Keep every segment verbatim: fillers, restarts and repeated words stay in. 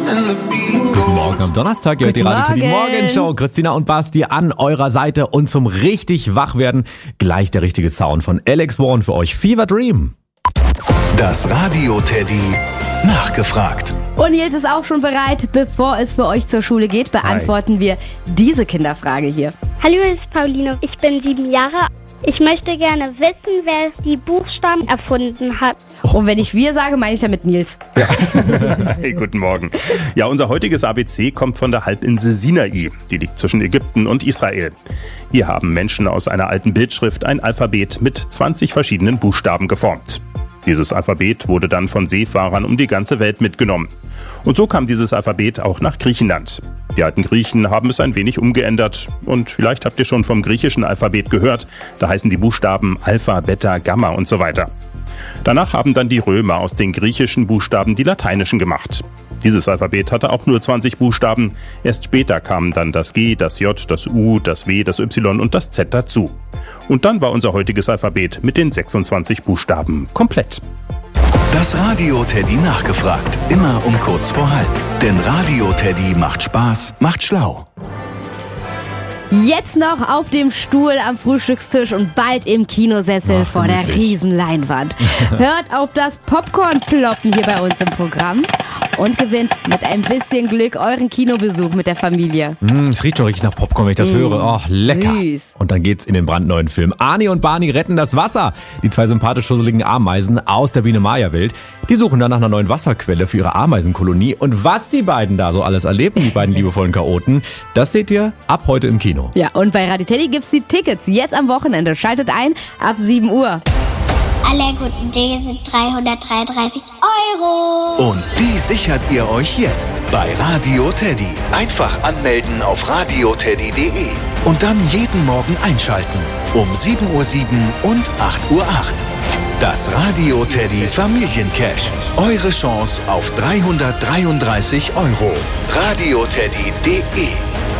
Morgen am Donnerstag, ihr hört die Radio Teddy Morgenshow. Christina und Basti an eurer Seite und zum richtig Wachwerden gleich der richtige Sound von Alex Warren für euch. Fever Dream. Das Radio Teddy nachgefragt. Und Nils ist auch schon bereit. Bevor es für euch zur Schule geht, beantworten Hi. wir diese Kinderfrage hier. Hallo, hier ist Pauline. Ich bin sieben Jahre. Ich möchte gerne wissen, wer die Buchstaben erfunden hat. Und wenn ich wir sage, meine ich damit Nils. Ja. Hey, guten Morgen. Ja, unser heutiges A B C kommt von der Halbinsel Sinai. Die liegt zwischen Ägypten und Israel. Hier haben Menschen aus einer alten Bildschrift ein Alphabet mit zwanzig verschiedenen Buchstaben geformt. Dieses Alphabet wurde dann von Seefahrern um die ganze Welt mitgenommen. Und so kam dieses Alphabet auch nach Griechenland. Die alten Griechen haben es ein wenig umgeändert. Und vielleicht habt ihr schon vom griechischen Alphabet gehört. Da heißen die Buchstaben Alpha, Beta, Gamma und so weiter. Danach haben dann die Römer aus den griechischen Buchstaben die lateinischen gemacht. Dieses Alphabet hatte auch nur zwanzig Buchstaben. Erst später kamen dann das G, das J, das U, das W, das Y und das Z dazu. Und dann war unser heutiges Alphabet mit den sechsundzwanzig Buchstaben komplett. Das Radio Teddy nachgefragt. Immer um kurz vor halb. Denn Radio Teddy macht Spaß, macht schlau. Jetzt noch auf dem Stuhl am Frühstückstisch und bald im Kinosessel Ach, vor der Riesenleinwand. Hört auf das Popcorn ploppen hier bei uns im Programm und gewinnt mit ein bisschen Glück euren Kinobesuch mit der Familie. Mm, es riecht schon richtig nach Popcorn, wenn ich das mm, höre. Oh, lecker. Süß. Und dann geht's in den brandneuen Film. Arnie und Barney retten das Wasser. Die zwei sympathisch schusseligen Ameisen aus der Biene-Maya-Welt. Die suchen dann nach einer neuen Wasserquelle für ihre Ameisenkolonie. Und was die beiden da so alles erleben, die beiden liebevollen Chaoten, das seht ihr ab heute im Kino. Ja, und bei Radio Teddy gibt's die Tickets jetzt am Wochenende. Schaltet ein ab sieben Uhr. Alle guten Dinge sind dreihundertdreiunddreißig Euro. Und die sichert ihr euch jetzt bei Radio Teddy. Einfach anmelden auf radio teddy punkt de und dann jeden Morgen einschalten. Um sieben Uhr sieben und acht Uhr acht. Das Radio Teddy Familiencash. Eure Chance auf dreihundertdreiunddreißig Euro. radio teddy punkt de.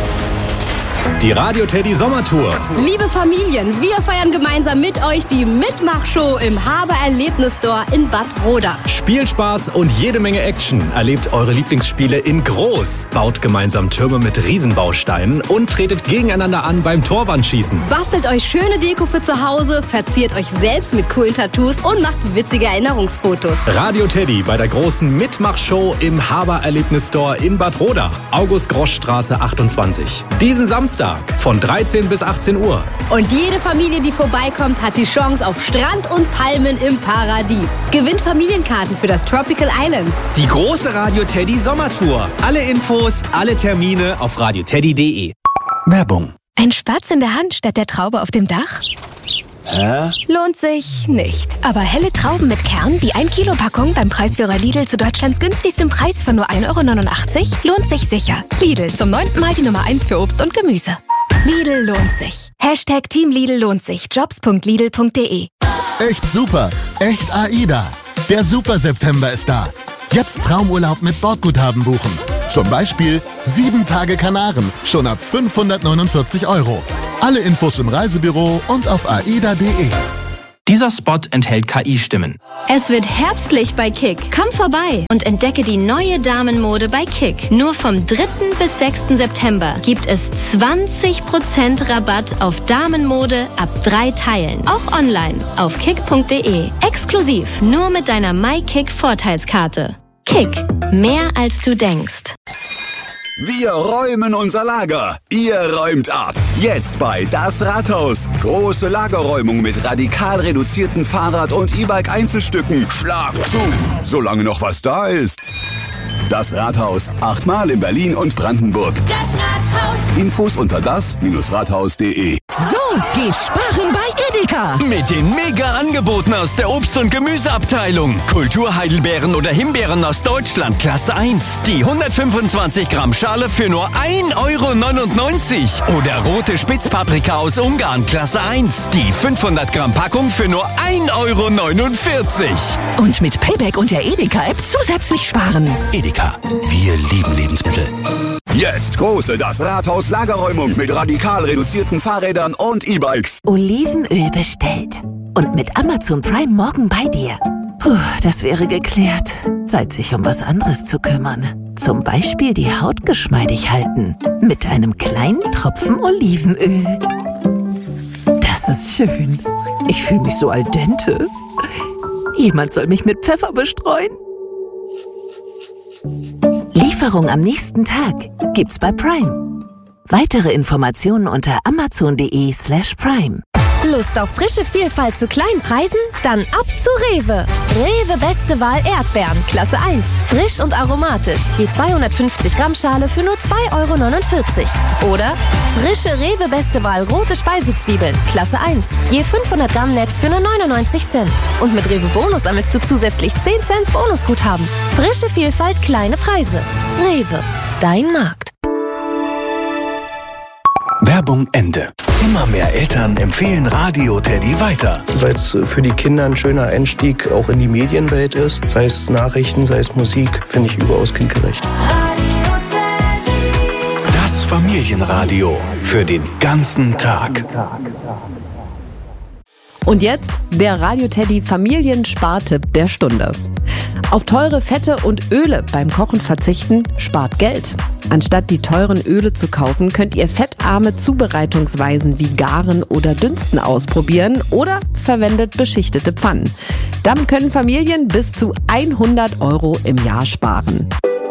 Die Radio Teddy Sommertour. Liebe Familien, wir feiern gemeinsam mit euch die Mitmachshow im Haber Erlebnisstore in Bad Rodach. Spielspaß und jede Menge Action. Erlebt eure Lieblingsspiele in groß. Baut gemeinsam Türme mit Riesenbausteinen und tretet gegeneinander an beim Torwandschießen. Bastelt euch schöne Deko für zu Hause, verziert euch selbst mit coolen Tattoos und macht witzige Erinnerungsfotos. Radio Teddy bei der großen Mitmachshow im Haber Erlebnisstore in Bad Rodach. August-Grosch-Straße achtundzwanzig. Diesen Samstag von dreizehn bis achtzehn Uhr. Und jede Familie, die vorbeikommt, hat die Chance auf Strand und Palmen im Paradies. Gewinnt Familienkarten für das Tropical Islands. Die große Radio Teddy Sommertour. Alle Infos, alle Termine auf radio teddy punkt de. Werbung. Ein Spatz in der Hand statt der Traube auf dem Dach? Hä? Lohnt sich nicht. Aber helle Trauben mit Kern, die ein Kilo Packung beim Preisführer Lidl zu Deutschlands günstigstem Preis von nur ein Euro neunundachtzig, lohnt sich sicher. Lidl, zum neunten Mal die Nummer eins für Obst und Gemüse. Lidl lohnt sich. Hashtag Team Lidl lohnt sich. jobs punkt lidl punkt de. Echt super. Echt AIDA. Der Super September ist da. Jetzt Traumurlaub mit Bordguthaben buchen. Zum Beispiel sieben Tage Kanaren, schon ab fünfhundertneunundvierzig Euro. Alle Infos im Reisebüro und auf aida punkt de. Dieser Spot enthält K I-Stimmen. Es wird herbstlich bei Kick. Komm vorbei und entdecke die neue Damenmode bei Kick. Nur vom dritten bis sechsten September gibt es zwanzig Prozent Rabatt auf Damenmode ab drei Teilen. Auch online auf kick punkt de. Exklusiv nur mit deiner MyKick-Vorteilskarte. Kick. Mehr als du denkst. Wir räumen unser Lager. Ihr räumt ab. Jetzt bei Das Rathaus. Große Lagerräumung mit radikal reduzierten Fahrrad- und E-Bike-Einzelstücken. Schlag zu, solange noch was da ist. Das Rathaus. Achtmal in Berlin und Brandenburg. Das Rathaus. Infos unter das Rathaus punkt de. So geht sparen bei Edeka. Mit den Mega-Angeboten aus der Obst- und Gemüseabteilung. Kulturheidelbeeren oder Himbeeren aus Deutschland, Klasse eins. Die hundertfünfundzwanzig Gramm Schale für nur ein Euro neunundneunzig. Oder rote Spitzpaprika aus Ungarn, Klasse eins. Die fünfhundert Gramm Packung für nur ein Euro neunundvierzig. Und mit Payback und der Edeka-App zusätzlich sparen. Edeka. Wir lieben Lebensmittel. Jetzt große Das Rathaus Lagerräumung mit radikal reduzierten Fahrrädern und E-Bikes. Olivenöl bestellt. Und mit Amazon Prime morgen bei dir. Puh, das wäre geklärt. Zeit, sich um was anderes zu kümmern. Zum Beispiel die Haut geschmeidig halten. Mit einem kleinen Tropfen Olivenöl. Das ist schön. Ich fühle mich so al dente. Jemand soll mich mit Pfeffer bestreuen. Lieferung am nächsten Tag gibt's bei Prime. Weitere Informationen unter amazon.de slash prime. Lust auf frische Vielfalt zu kleinen Preisen? Dann ab zu Rewe. Rewe Beste Wahl Erdbeeren, Klasse eins. Frisch und aromatisch. Je zweihundertfünfzig Gramm Schale für nur zwei Euro neunundvierzig. Oder frische Rewe Beste Wahl rote Speisezwiebeln, Klasse eins. Je fünfhundert Gramm Netz für nur neunundneunzig Cent. Und mit Rewe Bonus sammelst du zusätzlich zehn Cent Bonusguthaben. Frische Vielfalt, kleine Preise. Rewe, dein Markt. Werbung Ende. Immer mehr Eltern empfehlen Radio Teddy weiter. Weil es für die Kinder ein schöner Einstieg auch in die Medienwelt ist. Sei es Nachrichten, sei es Musik, finde ich überaus kindgerecht. Das Familienradio für den ganzen Tag. Und jetzt der Radio Teddy Familienspartipp der Stunde. Auf teure Fette und Öle beim Kochen verzichten spart Geld. Anstatt die teuren Öle zu kaufen, könnt ihr fettarme Zubereitungsweisen wie Garen oder Dünsten ausprobieren oder verwendet beschichtete Pfannen. Damit können Familien bis zu hundert Euro im Jahr sparen.